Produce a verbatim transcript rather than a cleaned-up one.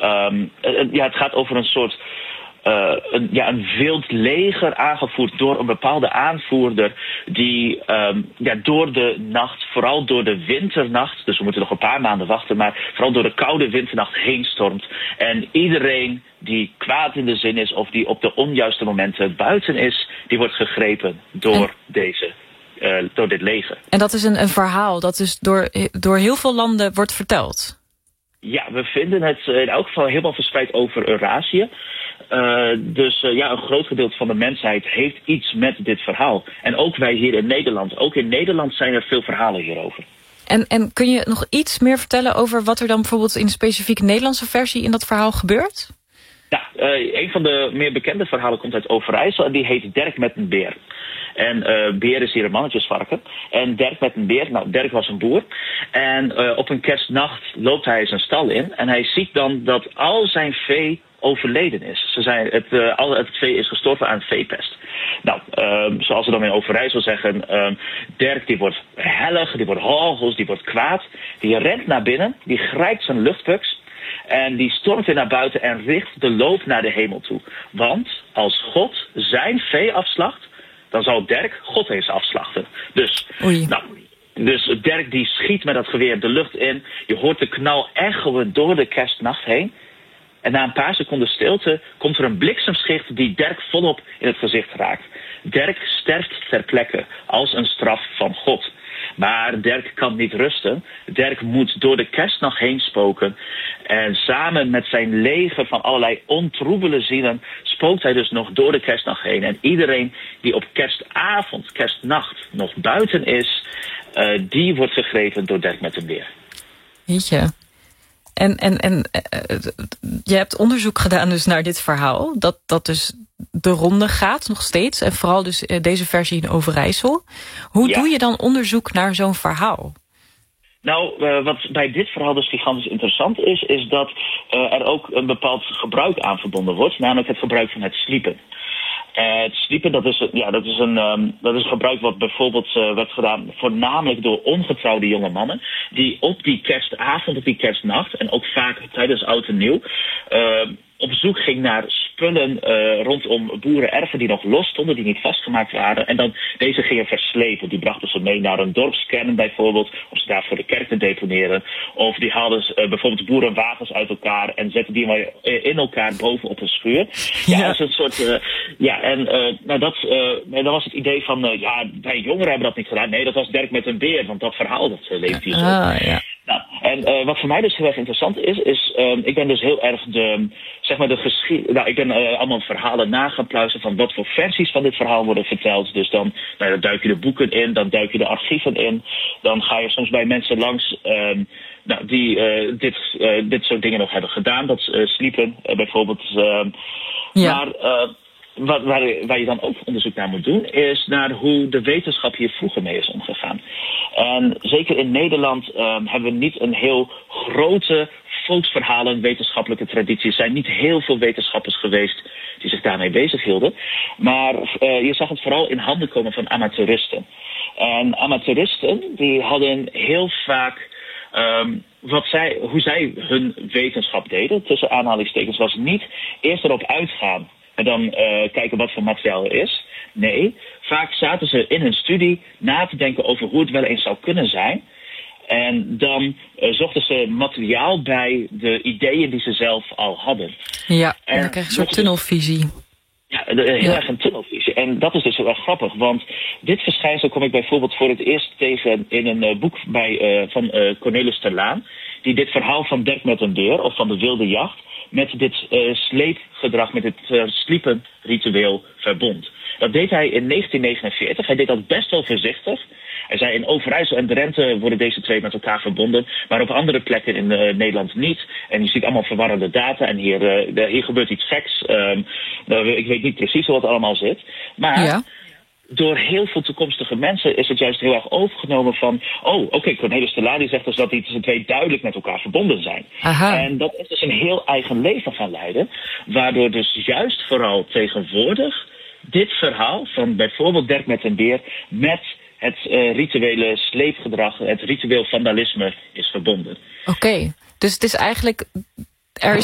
Um, uh, ja, het gaat over een soort... Uh, een, ja, een wild leger aangevoerd door een bepaalde aanvoerder die um, ja, door de nacht, vooral door de winternacht, dus we moeten nog een paar maanden wachten, maar vooral door de koude winternacht heen stormt. En iedereen die kwaad in de zin is of die op de onjuiste momenten buiten is, die wordt gegrepen door en, deze, uh, door dit leger. En dat is een, een verhaal dat dus door, door heel veel landen wordt verteld? Ja, we vinden het in elk geval helemaal verspreid over Eurasië. Uh, dus uh, ja, een groot gedeelte van de mensheid heeft iets met dit verhaal. En ook wij hier in Nederland. Ook in Nederland zijn er veel verhalen hierover. En, en kun je nog iets meer vertellen over wat er dan bijvoorbeeld in de specifieke Nederlandse versie in dat verhaal gebeurt? Ja, uh, een van de meer bekende verhalen komt uit Overijssel en die heet Dirk met een beer. En uh, beer is hier een mannetjesvarken. En Dirk met een beer, nou Dirk was een boer. En uh, op een kerstnacht loopt hij zijn stal in en hij ziet dan dat al zijn vee overleden is. Ze zijn, het, uh, al het vee is gestorven aan veepest. Nou, um, zoals ze dan in Overijssel zeggen, um, Dirk die wordt hellig, die wordt hagels, die wordt kwaad. Die rent naar binnen, die grijpt zijn luchtbuks en die stormt weer naar buiten en richt de loop naar de hemel toe. Want als God zijn vee afslacht, dan zal Dirk God eens afslachten. Dus, Oei. nou, dus Dirk die schiet met dat geweer de lucht in. Je hoort de knal echoen door de kerstnacht heen. En na een paar seconden stilte komt er een bliksemschicht die Dirk volop in het gezicht raakt. Dirk sterft ter plekke als een straf van God. Maar Dirk kan niet rusten. Dirk moet door de kerstnacht heen spoken. En samen met zijn leger van allerlei ontroebele zielen spookt hij dus nog door de kerstnacht heen. En iedereen die op kerstavond, kerstnacht nog buiten is, uh, die wordt gegrepen door Dirk met een beer. Jeetje. En, en, en uh, je hebt onderzoek gedaan dus naar dit verhaal. Dat, dat dus de ronde gaat nog steeds. En vooral dus uh, deze versie in Overijssel. Hoe ja. doe je dan onderzoek naar zo'n verhaal? Nou, uh, wat bij dit verhaal dus gigantisch interessant is, is dat uh, er ook een bepaald gebruik aan verbonden wordt. Namelijk het gebruik van het sliepen. Uh, het sliepen, dat is, ja, dat, is een, um, dat is een gebruik wat bijvoorbeeld uh, werd gedaan voornamelijk door ongetrouwde jonge mannen. Die op die kerstavond, op die kerstnacht en ook vaak tijdens oud en nieuw Uh, op zoek ging naar spullen uh, rondom boerenerven die nog los stonden, die niet vastgemaakt waren. En dan deze gingen verslepen. Die brachten ze mee naar een dorpskern bijvoorbeeld, om ze daar voor de kerk te deponeren. Of die haalden uh, bijvoorbeeld boerenwagens uit elkaar en zetten die maar in elkaar boven op een schuur. Ja, ja. Dat is een soort, uh, ja, en uh, nou dat, uh, dan was het idee van, uh, ja, wij jongeren hebben dat niet gedaan. Nee, dat was Dirk met een beer, want dat verhaal dat uh, leeft hier zo. Ah, ja. Nou, en uh, wat voor mij dus heel erg interessant is, is um, ik ben dus heel erg de, zeg maar de geschiedenis, nou, ik ben uh, allemaal verhalen nagepluizen van wat voor versies van dit verhaal worden verteld. Dus dan, nou, dan duik je de boeken in, dan duik je de archieven in, dan ga je soms bij mensen langs um, nou, die uh, dit, uh, dit soort dingen nog hebben gedaan, dat uh, sliepen uh, bijvoorbeeld. Uh, ja. Maar uh, Wat, waar, waar je dan ook onderzoek naar moet doen, is naar hoe de wetenschap hier vroeger mee is omgegaan. En zeker in Nederland um, hebben we niet een heel grote volksverhalen wetenschappelijke traditie. Er zijn niet heel veel wetenschappers geweest die zich daarmee bezighielden. Maar uh, je zag het vooral in handen komen van amateuristen. En amateuristen die hadden heel vaak Um, wat zij, hoe zij hun wetenschap deden, tussen aanhalingstekens, was niet eerst erop uitgaan en dan uh, kijken wat voor materiaal er is. Nee, vaak zaten ze in hun studie na te denken over hoe het wel eens zou kunnen zijn. En dan uh, zochten ze materiaal bij de ideeën die ze zelf al hadden. Ja, en dan krijg je een soort tunnelvisie. Ja, de, heel ja. erg een tunnelvisie. En dat is dus heel erg grappig, want dit verschijnsel kom ik bijvoorbeeld voor het eerst tegen in een uh, boek bij, uh, van uh, Cornelis Terlaan, die dit verhaal van Dirk met een beer, of van de wilde jacht, met dit uh, sleepgedrag, met dit uh, sliepenritueel verbond. Dat deed hij in negentien negenenveertig. Hij deed dat best wel voorzichtig. Hij zei, in Overijssel en Drenthe worden deze twee met elkaar verbonden, maar op andere plekken in uh, Nederland niet. En je ziet allemaal verwarrende data en hier, uh, de, hier gebeurt iets geks. Um, uh, ik weet niet precies hoe het allemaal zit. Maar ja. door heel veel toekomstige mensen is het juist heel erg overgenomen van, oh, oké, okay, Cornelis Terlaan die zegt dus dat die twee duidelijk met elkaar verbonden zijn. Aha. En dat is dus een heel eigen leven gaan leiden, waardoor dus juist vooral tegenwoordig dit verhaal van bijvoorbeeld Dirk met een beer met het uh, rituele sleepgedrag, het ritueel vandalisme is verbonden. Oké, okay. Dus het is eigenlijk, er is